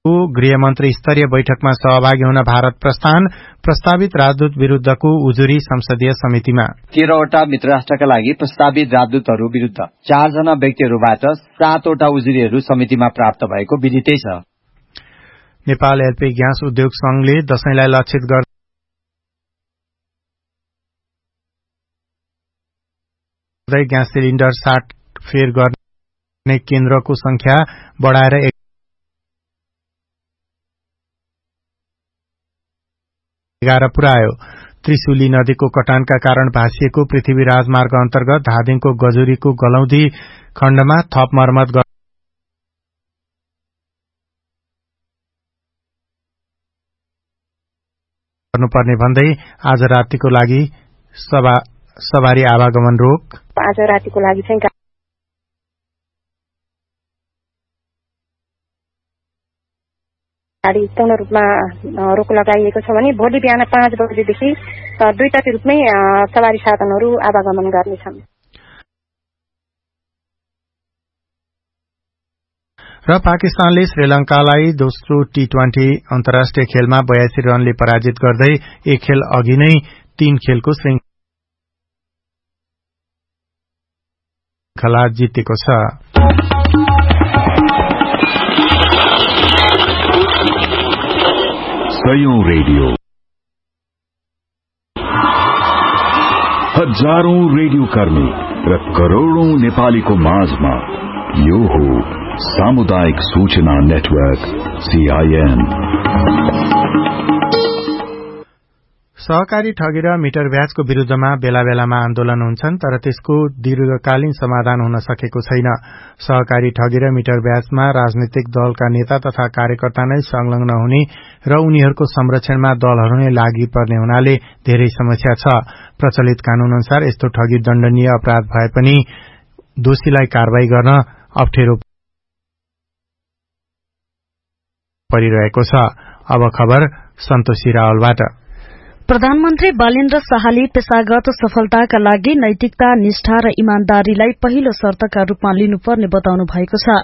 गृहमन्त्री स्तरीय बैठकमा सहभागी हुन भारत प्रस्तावित राजदूत विरूद्धको उजुरी संसदीय समितिमा। 13 वटा मित्र राष्ट्रका लागि प्रस्तावित राजदूतहरू विरूद्ध 4 जना व्यक्तिहरूबाट 7 वटा उजुरीहरू समितिमा प्राप्त भएको विदितै छ। नेपाल एलपी ग्यास उद्योग संघले दशैंलाई लक्षित गर्दै ग्यास सिलिण्डर 60 फेर गर्ने केन्द्रको संख्या बढ़ाएर 11 पुर्यायो। त्रिशुली नदीको कटानका कारण भासिएको पृथ्वी राजमार्ग अन्तर्गत धादिङको गजुरीको गलौदी खण्डमा थप मर्मत गर्नुपर्ने भन्दै आज रातिको लागि सवारी आवागमन रोक। आज रातिको लागि चाहिँ गाडी पूर्ण रूपमा रोक लगाइएको छ भने भोलि बिहान 5 बजेदेखि दुईटै रूपमै सवारी साधनहरू आवागमन गर्नेछन्। र पाकिस्तानले श्रीलंकालाई दोस्रो टी20 अन्तर्राष्ट्रिय खेलमा 82 रनले पराजित गर्दै एक खेल अघि नै 3 खेलको श्रृंखला जितेको छ। सयौं रेडियो, हजारौं रेडियो कर्मी र करोड़ौं नेपालीको माझमा यो हो सामुदायिक सूचना नेटवर्क CIN। सहकारी ठगी र मिटर ब्याजको विरूद्धमा बेला बेलामा आन्दोलन हुन्छन्, तर त्यसको दीर्घकालीन समाधान हुन सकेको छैन। सहकारी ठगी र मिटर ब्याजमा राजनीतिक दलका नेता तथा कार्यकर्ता नै संलग्न हुने र उनीहरूको संरक्षणमा दलहरू नै लागि पर्ने हुनाले धेरै समस्या छ। प्रचलित कानून अनुसार यस्तो ठगी दण्डनीय अपराध भए पनि दोषीलाई कारवाही गर्न अप्ठ्यारो परिरहेको छ। अब खबर सन्तोषी रावलबाट। प्रधानमन्त्री बालेन्द्र शाहले पेशागत सफलताका लागि नैतिकता, निष्ठा र इमानदारीलाई पहिलो शर्तका रूपमा लिनुपर्ने बताउनु भएको छ।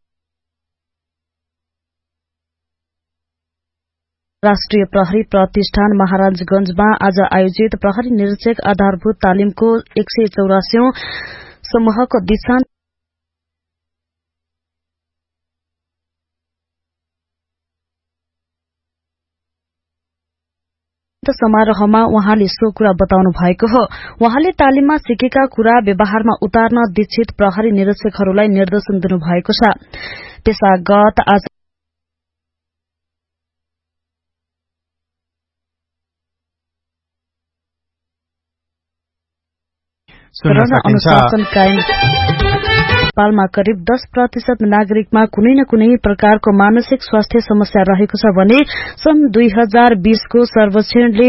राष्ट्रिय प्रहरी प्रतिष्ठान महाराजगंजमा आज आयोजित प्रहरी निरीक्षक आधारभूत तालिमको 184औं समूहको दीक्षान्त समारोहमा उहाँले सो कुरा बताउनु भएको हो। उहाँले तालिममा सिकेका कुरा व्यवहारमा उतार्न दीक्षित प्रहरी निरीक्षकहरूलाई निर्देशन दिनुभएको छ। पेशागत आज अनुशासन कायम। नेपालमा करिब 10% नागरिकमा कुनै न कुनै प्रकारको मानसिक स्वास्थ्य समस्या रहेको छ भने सन् 2020 को सर्वेक्षणले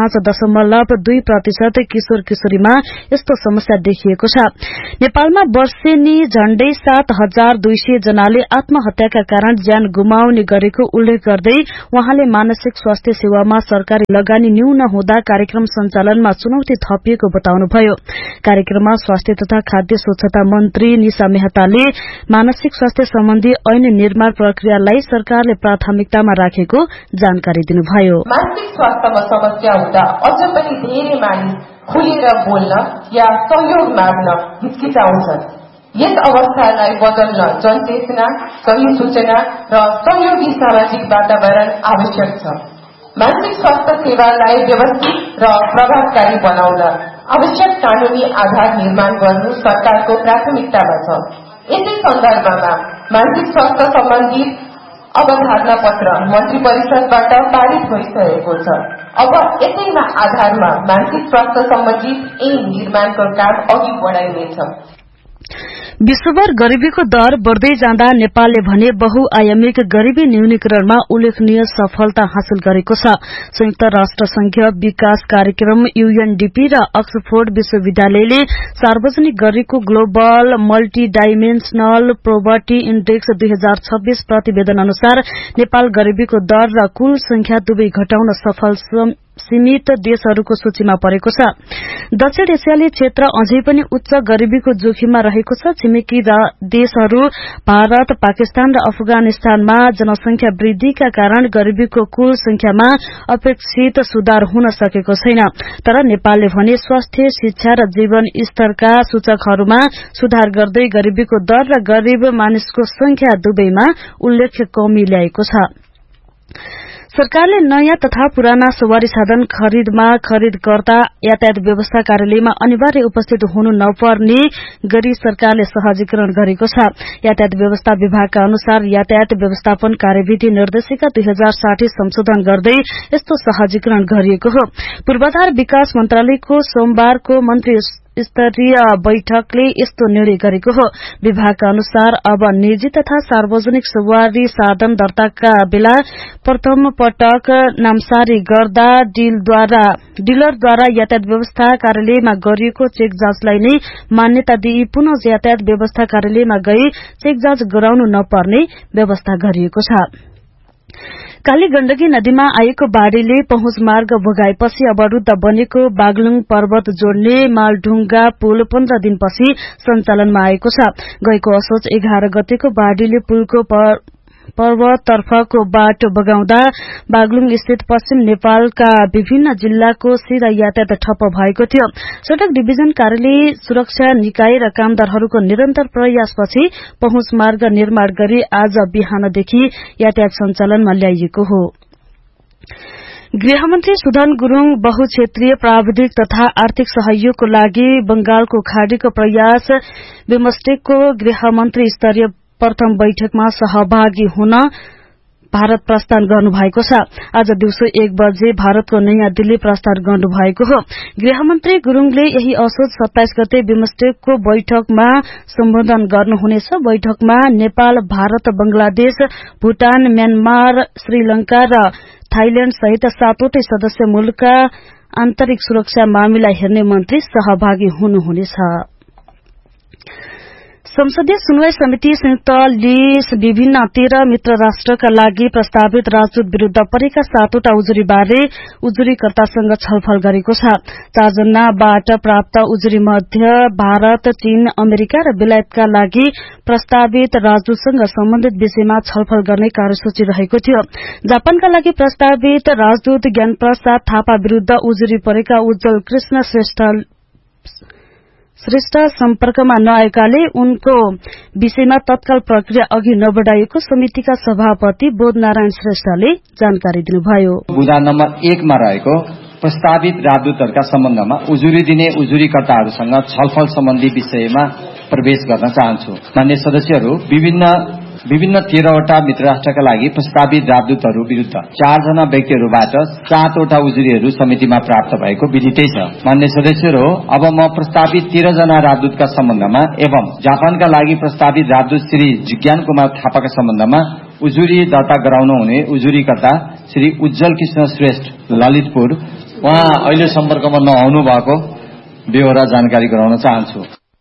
5.2% किशोर किशोरीमा यस्तो समस्या देखिएको छ। नेपालमा वर्षेनी झण्डै 7,200 जनाले आत्महत्याका कारण ज्यान गुमाउने गरेको उल्लेख गर्दै उहाँले मानसिक स्वास्थ्य सेवामा सरकारी लगानी न्यून हुँदा कार्यक्रम सञ्चालनमा चुनौती थपिएको बताउनुभयो। कार्यक्रममा स्वास्थ्य तथा खाद्य स्वच्छता मन्त्री निशा मेहताले मानसिक स्वास्थ्य सम्बन्धी ऐन निर्माण प्रक्रियालाई सरकारले प्राथमिकतामा राखेको जानकारी दिनुभयो। मानसिक स्वास्थ्यमा समस्या हुँदा अझ पनि धेरै मानिस खुलेर बोल्न या सहयोग माग्न हिचकिचाउँछन्। यस अवस्थालाई बदल्न जनचेतना, सही सूचना र सहयोगी सामाजिक वातावरण आवश्यक छ। मानसिक स्वास्थ्य सेवालाई व्यवस्थित र प्रभावकारी बनाउन आवश्यक कानूनी आधार निर्माण गर्नु सरकारको प्राथमिकतामा छ। यसै सन्दर्भमा मानसिक स्वास्थ्य सम्बन्धी अवधारणा पत्र मन्त्री परिषदबाट पारित भइसकेको छ। अब यसैमा आधारमा मानसिक स्वास्थ्य सम्बन्धी ऐन निर्माणको काम अघि बढाइनेछ। विश्वभर गरीबीको दर बढ़दै जाँदा नेपालले भने बहुआयामिक गरीबी न्यूनीकरणमा उल्लेखनीय सफलता हासिल गरेको छ। संयुक्त राष्ट्र संघीय विकास कार्यक्रम UNDP र अक्सफोर्ड विश्वविद्यालयले सार्वजनिक गरेको ग्लोबल मल्टीडाइमेन्शनल पोभर्टी इण्डेक्स 2026 प्रतिवेदन अनुसार नेपाल गरीबीको दर र कुल संख्या दुवै घटाउन सफल सीमित देशहरूको सूचीमा परेको छ। दक्षिण एसियाली क्षेत्र अझै पनि उच्च गरीबीको जोखिममा रहेको छ। छिमेकी देशहरू भारत, पाकिस्तान र अफगानिस्तानमा जनसंख्या वृद्धिका कारण गरीबीको कुल संख्यामा अपेक्षित सुधार हुन सकेको छैन। तर नेपालले भने स्वास्थ्य, शिक्षा र जीवन स्तरका सूचकहरूमा सुधार गर्दै गरीबीको दर र गरीब मानिसको संख्या दुवैमा उल्लेख्य कमी ल्याएको छ। सरकारले नयाँ तथा पुराना सवारी साधन खरिदमा खरिदकर्ता यातायात व्यवस्था कार्यालयमा अनिवार्य उपस्थित हुनु नपर्ने गरी सरकारले सहजीकरण गरेको छ। यातायात व्यवस्था विभागका अनुसार यातायात व्यवस्थापन कार्यविधि निर्देशिका 2060 संशोधन गर्दै यस्तो सहजीकरण गरिएको हो। पूर्वाधार विकास मन्त्रालयको सोमबारको मन्त्री स्तरीय बैठकले यस्तो निर्णय गरेको हो। विभागका अनुसार अब निजी तथा सार्वजनिक सवारी साधन दर्ताका बेला प्रथम पटक नामसारी गर्दा डीलरद्वारा यातायात व्यवस्था कार्यालयमा गरिएको चेक जाँचलाई नै मान्यता दिई पुनः यातायात व्यवस्था कार्यालयमा गई चेक जाँच गराउनु नपर्ने व्यवस्था गरिएको छ। काली गण्डकी नदीमा आएको बाढ़ीले पहुँच मार्ग भोगाएपछि अवरूद्ध बनेको बागलुङ पर्वत जोड्ने मालढुङ्गा पुल 15 दिनपछि सञ्चालनमा आएको छ। गएको असोज 11 गतेको बाढ़ीले पुलको पर्वततर्फको बाटो बगाउँदा बागलुङ स्थित पश्चिम नेपालका विभिन्न जिल्लाको सीधा यातायात ठप्प भएको थियो। सड़क डिभिजन कार्यालय, सुरक्षा निकाय र कामदारहरूको निरन्तर प्रयासपछि पहुँच मार्ग निर्माण गरी आज बिहानदेखि यातायात सञ्चालनमा ल्याइएको हो। गृहमन्त्री सुधन गुरूङ बहुक्षेत्रीय प्राविधिक तथा आर्थिक सहयोगको लागि बंगालको खाड़ीको प्रयास बिमस्टेकको गृहमन्त्री स्तरीय प्रथम बैठकमा सहभागी हुन भारत प्रस्थान गर्नुभएको छ। आज दिउँसो 1 बजे भारतको नयाँ दिल्ली प्रस्थान गर्नुभएको हो। गृहमन्त्री गुरूङले यही असोज 27 गते बिमस्टेकको बैठकमा सम्बोधन गर्नुहुनेछ। बैठकमा नेपाल, भारत, बंगलादेश, भूटान, म्यानमार, श्रीलंका र थाइल्याण्ड सहित 7वटै सदस्य मुलुकका आन्तरिक सुरक्षा मामिला हेर्ने मन्त्री सहभागी हुनुहुनेछ। संसदीय सुनवाई समिति संयुक्तले विभिन्न 13 मित्र राष्ट्रका लागि प्रस्तावित राजदूत विरूद्ध परेका 7वटा उजुरीबारे उजुरीकर्तासँग छलफल गरेको छ। 4 जनाबाट प्राप्त उजुरी मध्ये भारत, चीन, अमेरिका र बेलायतका लागि प्रस्तावित राजदूतसँग सम्बन्धित विषयमा छलफल गर्ने कार्यसूची रहेको थियो। जापानका लागि प्रस्तावित राजदूत ज्ञानप्रसाद थापा विरूद्ध उजुरी परेका उज्जवल कृष्ण श्रेष्ठ सम्पर्कमा नआएकाले उनको विषयमा तत्काल प्रक्रिया अघि नबढ़ाइएको समितिका सभापति बोधनारायण श्रेष्ठले जानकारी दिनुभयो। बुँदा नम्बर 1 मा रहेको प्रस्तावित राजदूतहरूका सम्बन्धमा उजुरी दिने उजुरीकर्ताहरूसँग छलफल सम्बन्धी विषयमा प्रवेश गर्न चाहन्छु। मान्य सदस्यहरू, विभिन्न 13वटा मित्र राष्ट्रका लागि प्रस्तावित राजदूतहरू विरूद्ध 4 जना व्यक्तिहरूबाट 7वटा उजुरीहरू समितिमा प्राप्त भएको विदितै छ। मान्य सदस्यहरू, अब म प्रस्तावित 13 जना राजदूतका सम्बन्धमा एवं जापानका लागि प्रस्तावित राजदूत श्री जिज्ञान कुमार थापाका सम्बन्धमा उजुरी दर्ता गराउन हुने उजुरीकर्ता श्री उज्जवल कृष्ण श्रेष्ठ ललितपुर, उहाँ अहिले सम्पर्कमा नआउनु भएको बेहोरा जानकारी गराउन चाहन्छु।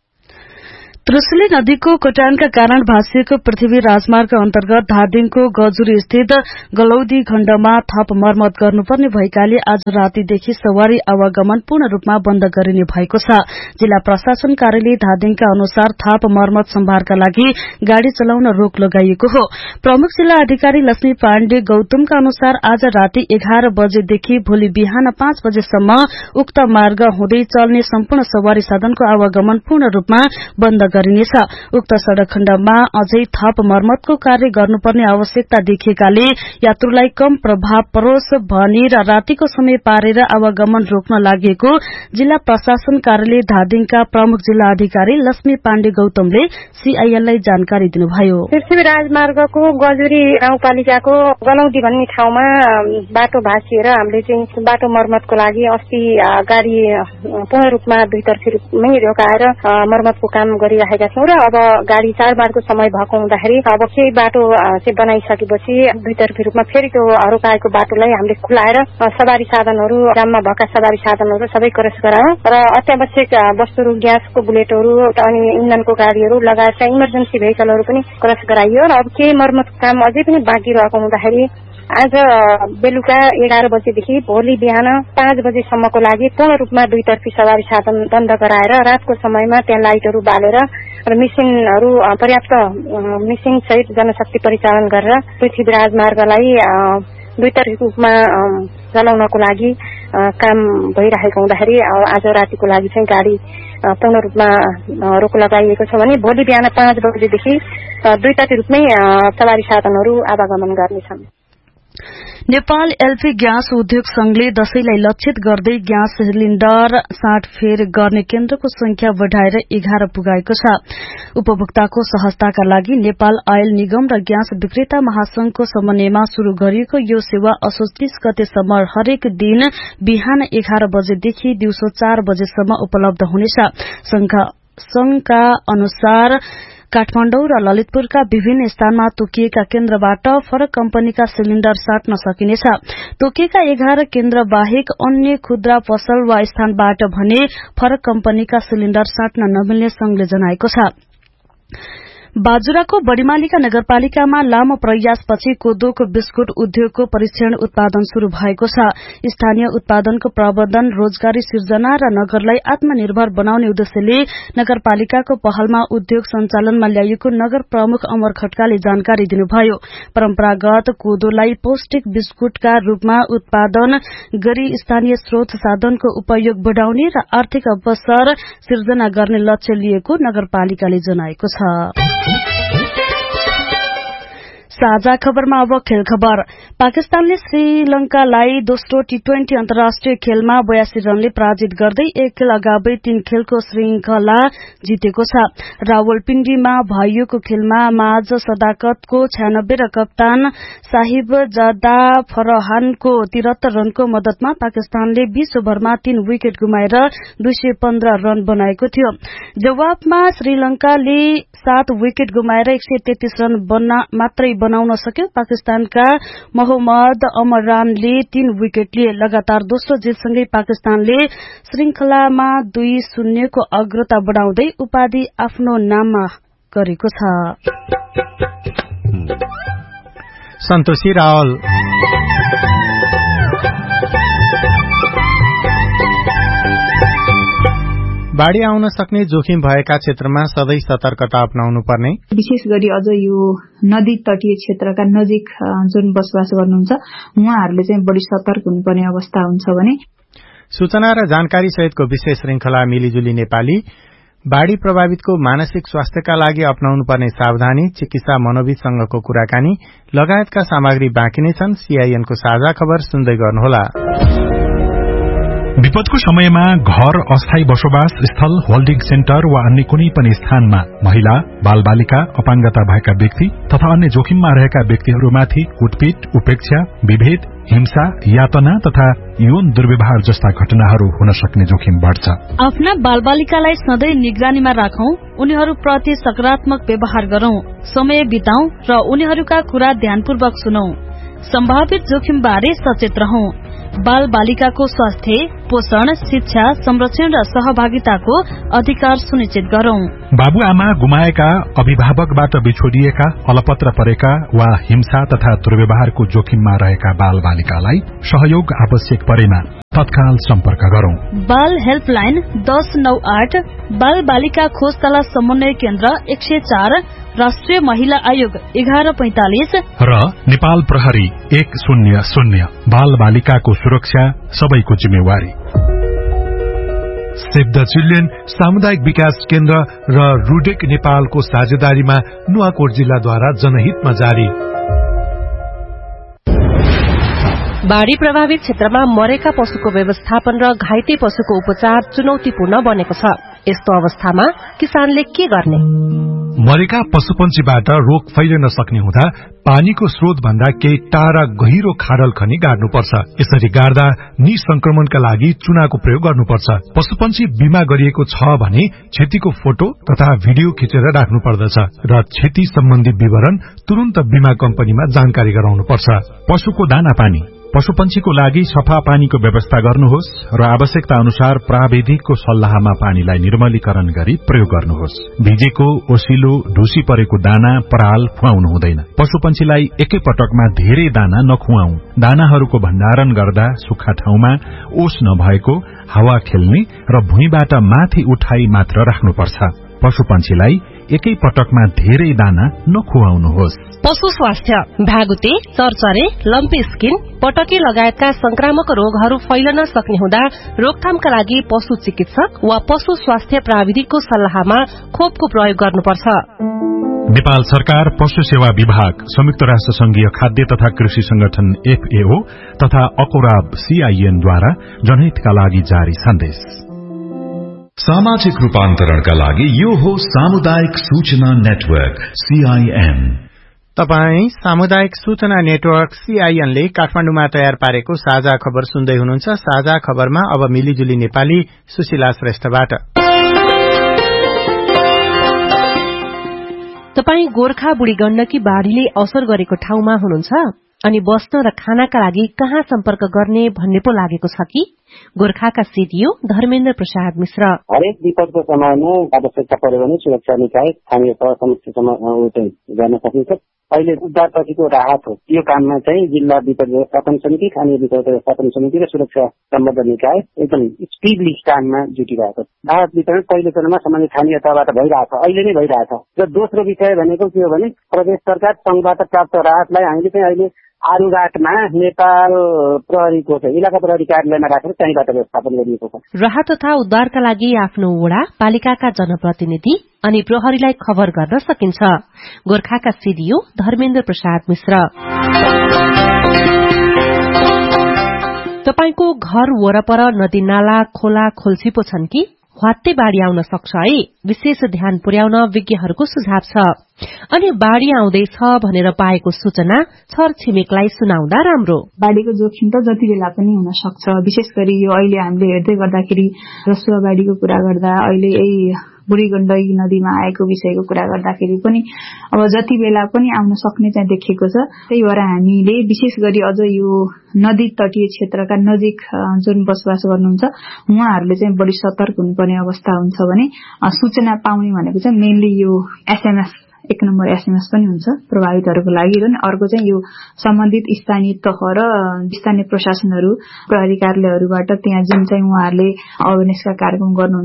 त्रिशुली नदीको कटानका कारण भाँसिएको पृथ्वी राजमार्ग अन्तर्गत धादिङको गजुरी स्थित गलौदी खण्डमा थप मर्मत गर्नुपर्ने भएकाले आज रातीदेखि सवारी आवागमन पूर्ण रूपमा बन्द गरिने भएको छ। जिल्ला प्रशासन कार्यालय धादिङका अनुसार थप मर्मत सम्भारका लागि गाड़ी चलाउन रोक लगाइएको हो। प्रमुख जिल्ला अधिकारी लक्ष्मी पाण्डे गौतमका अनुसार आज राती 11 बजेदेखि भोलि बिहान 5 बजेसम्म उक्त मार्ग हुँदै चल्ने सम्पूर्ण सवारी साधनको आवागमन पूर्ण रूपमा बन्द गरिनेछ। उक्त सड़क खण्डमा अझै थप मर्मतको कार्य गर्नुपर्ने आवश्यकता देखिएकाले यात्रुलाई कम प्रभाव परोस् भनेर रातिको समय पारेर आवागमन रोक्न लागेको जिल्ला प्रशासन कार्यालय धादिङका प्रमुख जिल्ला अधिकारी लक्ष्मी पाण्डे गौतमले सीआईएनलाई जानकारी दिनुभयो। पृथ्वी राजमार्गको गजुरी गाउँपालिकाको गलौदी भन्ने ठाउँमा बाटो भाँसिएर हामीले चाहिँ बाटो मर्मतको लागि अस्ति गाड़ी पूर्ण रूपमा दुईतर्फी रूपमै रोकाएर मर्मतको काम गरिरहेका छौं र अब गाड़ी चाडबाडको समय भएको हुँदाखेरि अब केही बाटो चाहिँ बनाइसकेपछि दुईतर्फी रूपमा फेरि त्यो रोकाएको बाटोलाई हामीले खुलाएर सवारी साधनहरू, ग्राममा भएका सवारी साधनहरू सबै क्रस गरायौं र अत्यावश्यक वस्तुहरू, ग्यासको बुलेटहरू अनि इन्धनको गाड़ीहरू लगायत इमर्जेन्सी भेहिकलहरू पनि क्रस गराइयो र अब केही मर्मतको काम अझै पनि बाँकी रहेको हुँदाखेरि आज बेलुका 11 बजेदेखि भोलि बिहान 5 बजेसम्मको लागि पूर्ण रूपमा दुईतर्फी सवारी साधन बन्द गराएर रातको समयमा त्यहाँ लाइटहरू बालेर र मिसिनहरू पर्याप्त मिसिन सहित जनशक्ति परिचालन गरेर पृथ्वी राजमार्गलाई दुईतर्फी रूपमा चलाउनको लागि काम भइरहेको हुँदाखेरि आज रातिको लागि चाहिँ गाडी पूर्ण रूपमा रोक लगाइएको छ भने भोलि बिहान 5 बजेदेखि दुईतर्फी रूपमै सवारी साधनहरू आवागमन गर्नेछन्। नेपाल एलपी ग्यास उद्योग संघले दशैंलाई लक्षित गर्दै ग्यास सिलिण्डर साटफेर गर्ने केन्द्रको संख्या बढ़ाएर 11 पुगाएको छ। उपभोक्ताको सहजताका लागि नेपाल आयल निगम र ग्यास विक्रेता महासंघको समन्वयमा शुरू गरिएको यो सेवा असोज 30 गतेसम्म हरेक दिन बिहान 11 बजेदेखि दिउँसो 4 बजेसम्म उपलब्ध हुनेछ। संघका अनुसार काठमाडौँ र ललितपुरका विभिन्न स्थानमा तोकिएका केन्द्रबाट फरक कम्पनीका सिलिण्डर साट्न सकिनेछ। तोकिएका 11 केन्द्र बाहेक अन्य खुद्रा पसल वा स्थानबाट भने फरक कम्पनीका सिलिण्डर साट्न नमिल्ने संघले जनाएको छ। बाजुराको बड़ीमालिका नगरपालिकामा लामो प्रयासपछि कोदोको बिस्कुट उद्योगको परीक्षण उत्पादन शुरू भएको छ। स्थानीय उत्पादनको प्रवर्धन, रोजगारी सिर्जना र नगरलाई आत्मनिर्भर बनाउने उद्देश्यले नगरपालिकाको पहलमा उद्योग सञ्चालनमा ल्याइएको नगर प्रमुख अमर खड्काले जानकारी दिनुभयो। परम्परागत कोदोलाई पौष्टिक बिस्कुटका रूपमा उत्पादन गरी स्थानीय स्रोत साधनको उपयोग बढ़ाउने र आर्थिक अवसर सिर्जना गर्ने लक्ष्य लिएको नगरपालिकाले जनाएको छ। साझा खबरमा अब खेल खबर। पाकिस्तानले श्रीलंकालाई दोस्रो टी20 अन्तर्राष्ट्रिय खेलमा 82 रनले पराजित गर्दै 1 खेल अगावै 3 खेलको श्रृंखला जितेको छ। रावलपिण्डीमा भइएको खेलमा माझ सदाकतको 96 र कप्तान साहिबजादा फरहानको 73 रनको मदतमा पाकिस्तानले 20 ओभरमा 3 विकेट गुमाएर 215 रन बनाएको थियो। जवाबमा श्रीलंकाले 7 विकेट गुमाएर 133 रन मात्रै बनाउन सक्यो। पाकिस्तानका मोहम्मद अमरानले 3 विकेट लिए। लगातार दोस्रो जितसँगै पाकिस्तानले श्रृंखलामा 2-0 को अग्रता बढ़ाउँदै उपाधि आफ्नो नाममा गरेको छ। सन्तोषी रावल। बाढ़ी आउन सक्ने जोखिम भएका क्षेत्रमा सधैं सतर्कता अपनाउनु पर्ने, विशेष गरी अझ यो नदी तटीय क्षेत्रका नजिक जुन बसोबास गर्नुहुन्छ उहाँहरूले चाहिँ बढी सतर्क हुनुपर्ने अवस्था हुन्छ भने सूचना र जानकारी सहितको विशेष श्रृंखला मिलिजुली नेपाली बाढ़ी प्रभावितको मानसिक स्वास्थ्यका लागि अपनाउनु पर्ने सावधानी, चिकित्सा मनोविदसँगको कुराकानी लगायतका सामग्री बाँकी नै छन्। सीआईएनको साझा खबर सुन्दै गर्नुहोला। विपदको समयमा घर, अस्थायी बसोबास स्थल, होल्डिङ सेन्टर वा अन्य कुनै पनि स्थानमा महिला, बालबालिका, अपाङ्गता भएका व्यक्ति तथा अन्य जोखिममा रहेका व्यक्तिहरूमाथि कुटपिट, उपेक्षा, विभेद, हिंसा, यातना तथा यौन दुर्व्यवहार जस्ता घटनाहरू हुन सक्ने जोखिम बढ़छ। आफ्ना बालबालिकालाई सधैं निगरानीमा राखौं, उनीहरूप्रति सकारात्मक व्यवहार गरौं, समय बिताउँ र उनीहरूका कुरा ध्यानपूर्वक सुनौं। सम्भावित जोखिम बारे सचेत रहौं। बाल बालिकाको स्वास्थ्य, पोषण, शिक्षा, संरक्षण र सहभागिताको अधिकार सुनिश्चित गरौं। बाबुआमा गुमाएका, अभिभावकबाट बिछोडिएका, अलपत्र परेका वा हिंसा तथा दुर्व्यवहारको जोखिममा रहेका बाल बालिकालाई सहयोग आवश्यक परेमा तत्काल सम्पर्क गरौं। बाल हेल्पलाइन 1098, बाल बालिका खोज तला समन्वय केन्द्र 104, राष्ट्रिय महिला आयोग 1145 र नेपाल प्रहरी 100। बाल बालिकाको सुरक्षा सबैको जिम्मेवारी। सेभ द चिल्ड्रेन सामुदायिक विकास केन्द्र र रुडेक नेपालको साझेदारीमा नुवाकोट जिल्लाद्वारा जनहितमा जारी। बाढ़ी प्रभावित क्षेत्रमा मरेका पशुको व्यवस्थापन र घाइते पशुको उपचार चुनौतीपूर्ण बनेको छ। यस्तो अवस्थामा किसानले के गर्ने? मरेका पशुपन्छीबाट रोग फैलिन सक्ने हुँदा पानीको स्रोत भन्दा केही टाढा गहिरो खाडल खनी गाड्नुपर्छ। यसरी गाड्दा निसंक्रमणका लागि चुनाको प्रयोग गर्नुपर्छ। पशुपन्छी बिमा गरिएको छ भने क्षतिको फोटो तथा भिडियो खिचेर राख्नु पर्दछ र क्षति सम्बन्धी विवरण तुरन्त बिमा कम्पनीमा जानकारी गराउनुपर्छ। पशुको दाना पानी पशुपन्छीको लागि सफा पानीको व्यवस्था गर्नुहोस् र आवश्यकता अनुसार प्राविधिकको सल्लाहमा पानीलाई निर्मलीकरण गरी प्रयोग गर्नुहोस्। भिजेको, ओसिलो, ढुसी परेको दाना, पराल खुवाउनु हुँदैन। पशुपन्छीलाई एकै पटकमा धेरै दाना नखुवाऊ। दानाहरूको भण्डारण गर्दा सुक्खा ठाउँमा, ओस नभएको, हावा खेल्ने र भुइँबाट माथि उठाई मात्र राख्नुपर्छ। पशुपन्छीलाई एकै पटकमा धेरै दाना नखुवाउनुहोस्। पशु स्वास्थ्य भागुते, चरचरे, लम्पी स्किन, पटके लगायतका संक्रामक रोगहरू फैलन सक्ने हुँदा रोकथामका लागि पशु चिकित्सक वा पशु स्वास्थ्य प्राविधिकको सल्लाहमा खोपको प्रयोग गर्नुपर्छ। नेपाल सरकार, पशु सेवा विभाग, संयुक्त राष्ट्र संघीय खाद्य तथा कृषि संगठन FAO तथा अकोराब CIN द्वारा जनहितका लागि जारी सन्देश। सामाजिक रूपान्तरणका लागि यो हो सामुदायिक सूचना नेटवर्क CIN। तपाई सामुदायिक सूचना नेटवर्क CIN ले काठमाडौँमा तयार पारेको साझा खबर सुन्दै हुनुहुन्छ। साझा खबरमा अब मिलिजुली नेपाली सुशीला श्रेष्ठबाट। तपाई गोर्खा बुढी गण्डकी बाढ़ीले असर गरेको ठाउँमा हुनुहुन्छ अनि बस्न र खानाका लागि कहाँ सम्पर्क गर्ने भन्ने पो लागेको छ कि? गोर्खाका सीडीओ धर्मेन्द्र प्रसाद मिश्र। हरेक विपदको समयमा आवश्यकता पर्यो भने सुरक्षा निकाय स्थानीय तह समस्यासम्म गर्न सकिन्छ। अहिले उद्धारपछिको राहत हो, यो काममा चाहिँ जिल्ला विपद व्यवस्थापन समिति, स्थानीय विपद व्यवस्थापन समिति र सुरक्षा सम्बद्ध निकाय एकदम स्पिडली काममा जुटिरहेको छ। राहत वितरण पहिलो चरणमा सामान्य स्थानीय तहबाट भइरहेछ, अहिले नै भइरहेछ। र दोस्रो विषय भनेको के हो भने प्रदेश सरकार संघबाट प्राप्त राहतलाई हामीले चाहिँ अहिले आरुघाटमा नेपाल प्रहरीको इलाका प्रहरी कार्यालयमा राखेर त्यहीँबाट व्यवस्थापन गरिएको छ। राहत तथा उद्धारका लागि आफ्नो वडा, पालिकाका जनप्रतिनिधि अनि प्रहरीलाई खबर गर्न सकिन्छ। गोर्खाका सीडीओ धर्मेन्द्र प्रसाद मिश्र। तपाईको घर वरपर नदी नाला, खोला, खोल्छी पो छन् कि? ह्वात्ते बाढ़ी आउन सक्छ है, विशेष ध्यान पुर्याउन विज्ञहरूको सुझाव छ। अनि बाढ़ी आउँदैछ भनेर पाएको सूचना छर छिमेकलाई सुनाउँदा राम्रो। बाढ़ीको जोखिम त जति बेला पनि हुन सक्छ। विशेष गरी यो अहिले हामीले हेर्दै गर्दाखेरि रसुवा बाढ़ीको कुरा गर्दा, अहिले यही बुढी गण्डकी नदीमा आएको विषयको कुरा गर्दाखेरि पनि अब जति बेला पनि आउन सक्ने चाहिँ देखिएको छ। त्यही भएर हामीले विशेष गरी अझ यो नदी तटीय क्षेत्रका नजिक जुन बसोबास गर्नुहुन्छ उहाँहरूले चाहिँ बढी सतर्क हुनुपर्ने अवस्था हुन्छ भने सूचना पाउने भनेको चाहिँ मेनली यो SMS 1 नम्बर SMS पनि हुन्छ प्रभावितहरूको लागि। र अर्को चाहिँ यो सम्बन्धित स्थानीय तह र स्थानीय प्रशासनहरू, प्रहरी कार्यालयहरूबाट त्यहाँ जुन चाहिँ उहाँहरूले अवेरनेसका कार्यक्रम गर्नुहुन्छ